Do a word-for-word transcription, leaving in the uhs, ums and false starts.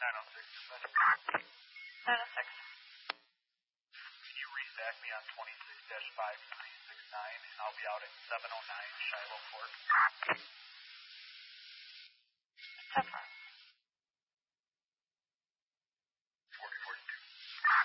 nine oh six, dispatch. nine oh six. Can you restack me on twenty-six dash five nine six nine, and I'll be out at seven oh nine Shiloh Court. Separate.